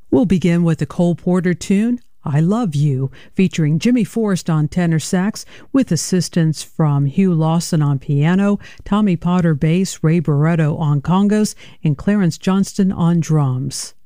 We'll begin with the Cole Porter tune, I Love You, featuring Jimmy Forrest on tenor sax with assistance from Hugh Lawson on piano, Tommy Potter bass, Ray Barretto on congas, and Clarence Johnston on drums.